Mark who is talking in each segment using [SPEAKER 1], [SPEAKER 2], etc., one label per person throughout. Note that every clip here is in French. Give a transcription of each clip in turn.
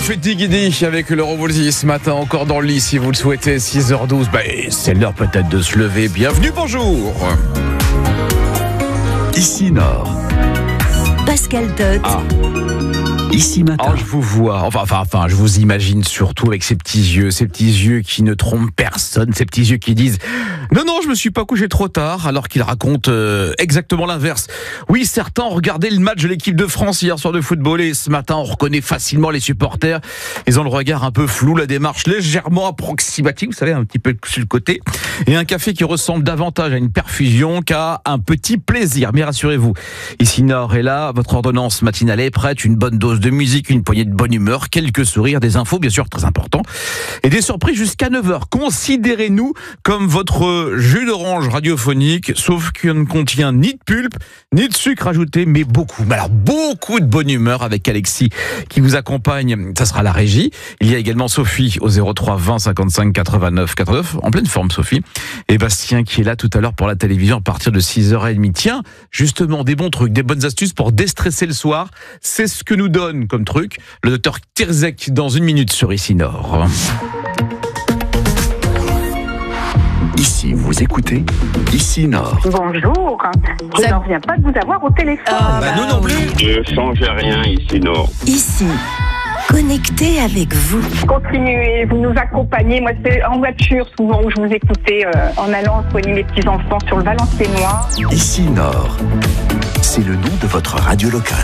[SPEAKER 1] Confetti Guidi avec le Revolzy ce matin, encore dans le lit si vous le souhaitez, 6h12. C'est l'heure peut-être de se lever. Bienvenue, bonjour.
[SPEAKER 2] Ici Nord.
[SPEAKER 3] Pascal Tot.
[SPEAKER 2] Ici Matin.
[SPEAKER 1] Oh, je vous vois, enfin, je vous imagine surtout avec ces petits yeux qui ne trompent personne, ces petits yeux qui disent « Non, je me suis pas couché trop tard », alors qu'ils racontent exactement l'inverse. Oui, certains ont regardé le match de l'équipe de France hier soir de football et ce matin, on reconnaît facilement les supporters. Ils ont le regard un peu flou, la démarche légèrement approximative, vous savez, un petit peu sur le côté, et un café qui ressemble davantage à une perfusion qu'à un petit plaisir. Mais rassurez-vous, ici Nord est là, votre ordonnance matinale est prête, une bonne dose de musique, une poignée de bonne humeur, quelques sourires, des infos bien sûr très importants et des surprises jusqu'à 9h. Considérez-nous comme votre jus d'orange radiophonique, sauf qu'il ne contient ni de pulpe, ni de sucre ajouté, mais beaucoup de bonne humeur avec Alexis qui vous accompagne. Ça sera la régie. Il y a également Sophie au 03 20 55 89 89, en pleine forme Sophie, et Bastien qui est là tout à l'heure pour la télévision à partir de 6h30. Tiens, justement, des bons trucs, des bonnes astuces pour déstresser le soir. C'est ce que nous donne comme truc le docteur Kierzek dans une minute sur Ici Nord.
[SPEAKER 2] Ici, vous écoutez Ici Nord.
[SPEAKER 4] Bonjour, je n'en reviens pas de vous avoir au téléphone.
[SPEAKER 1] Nous non plus.
[SPEAKER 5] Ne changez rien ici, Nord.
[SPEAKER 3] Ici, connecté avec vous.
[SPEAKER 4] Continuez, vous nous accompagnez. Moi, c'est en voiture souvent où je vous écoutais en allant soigner mes petits-enfants sur le Valenciennois.
[SPEAKER 2] Ici Nord. C'est le nom de votre radio locale.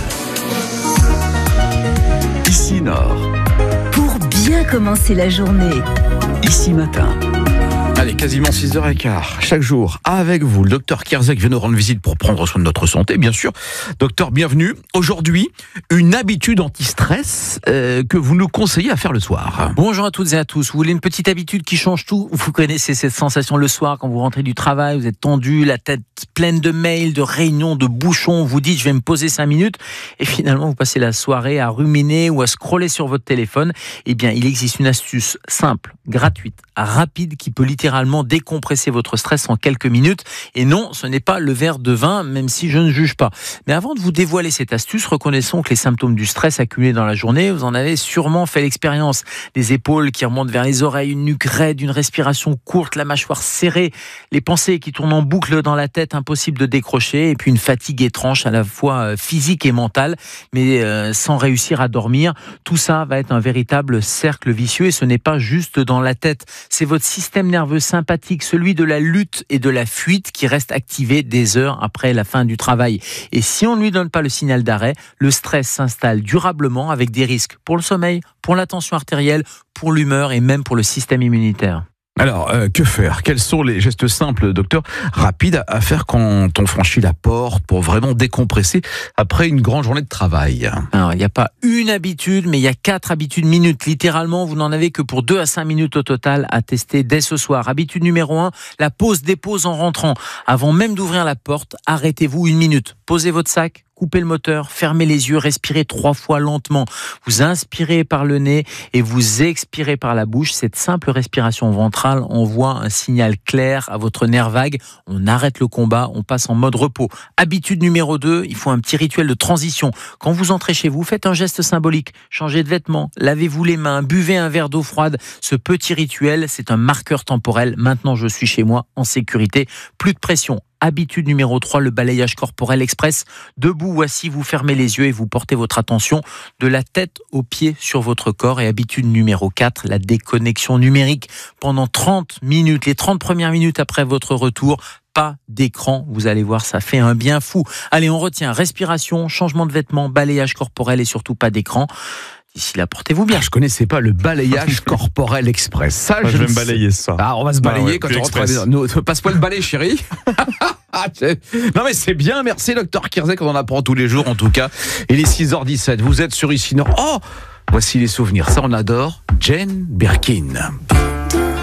[SPEAKER 2] Ici Nord.
[SPEAKER 3] Pour bien commencer la journée.
[SPEAKER 2] Ici Matin.
[SPEAKER 1] Allez, quasiment 6h15, chaque jour, avec vous. Le docteur Kierzek vient nous rendre visite pour prendre soin de notre santé, bien sûr. Docteur, bienvenue. Aujourd'hui, une habitude anti-stress que vous nous conseillez à faire le soir.
[SPEAKER 6] Bonjour à toutes et à tous. Vous voulez une petite habitude qui change tout ? Vous connaissez cette sensation le soir quand vous rentrez du travail, vous êtes tendu, la tête pleine de mails, de réunions, de bouchons. Vous dites, je vais me poser 5 minutes. Et finalement, vous passez la soirée à ruminer ou à scroller sur votre téléphone. Eh bien, il existe une astuce simple, gratuite, rapide, qui peut littéralement décompresser votre stress en quelques minutes. Et non, ce n'est pas le verre de vin, même si je ne juge pas. Mais avant de vous dévoiler cette astuce, reconnaissons que les symptômes du stress accumulés dans la journée, vous en avez sûrement fait l'expérience. Des épaules qui remontent vers les oreilles, une nuque raide, une respiration courte, la mâchoire serrée, les pensées qui tournent en boucle dans la tête, impossible de décrocher, et puis une fatigue étrange à la fois physique et mentale, mais sans réussir à dormir. Tout ça va être un véritable cercle vicieux et ce n'est pas juste dans la tête. C'est votre système nerveux sympathique, celui de la lutte et de la fuite qui reste activé des heures après la fin du travail. Et si on ne lui donne pas le signal d'arrêt, le stress s'installe durablement avec des risques pour le sommeil, pour la tension artérielle, pour l'humeur et même pour le système immunitaire.
[SPEAKER 1] Alors, que faire ? Quels sont les gestes simples, docteur, rapides à faire quand on franchit la porte pour vraiment décompresser après une grande journée de travail ?
[SPEAKER 6] Alors, il n'y a pas une habitude, mais il y a 4 habitudes minutes. Littéralement, vous n'en avez que pour 2 à 5 minutes au total à tester dès ce soir. Habitude numéro 1, la pause-dépose en rentrant. Avant même d'ouvrir la porte, arrêtez-vous 1 minute. Posez votre sac, coupez le moteur, fermez les yeux, respirez 3 fois lentement. Vous inspirez par le nez et vous expirez par la bouche. Cette simple respiration ventrale envoie un signal clair à votre nerf vague. On arrête le combat, on passe en mode repos. Habitude numéro 2, il faut un petit rituel de transition. Quand vous entrez chez vous, faites un geste symbolique. Changez de vêtements, lavez-vous les mains, buvez un verre d'eau froide. Ce petit rituel, c'est un marqueur temporel. Maintenant, je suis chez moi, en sécurité. Plus de pression. Habitude numéro 3, le balayage corporel express. Debout ou assis, vous fermez les yeux et vous portez votre attention de la tête aux pieds sur votre corps. Et habitude numéro 4, la déconnexion numérique. Pendant 30 minutes, les 30 premières minutes après votre retour, pas d'écran. Vous allez voir, ça fait un bien fou. Allez, on retient respiration, changement de vêtements, balayage corporel et surtout pas d'écran. D'ici là, portez-vous bien.
[SPEAKER 1] Je connaissais pas le balayage corporel express. Ça,
[SPEAKER 7] je vais me balayer ça.
[SPEAKER 1] Ah, on va se balayer quand on rentre à la maison. Passe-moi le balai, chérie. Non mais c'est bien, merci docteur Kierzek, on en apprend tous les jours en tout cas. Il est 6h17, vous êtes sur Ici Nord. Oh, voici les souvenirs, ça on adore. Jane Birkin.